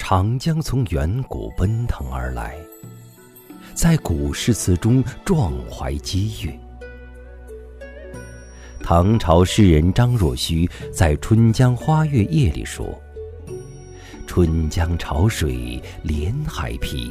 长江从远古奔腾而来，在古诗词中壮怀激越。唐朝诗人张若虚在《春江花月夜》里说：“春江潮水连海平，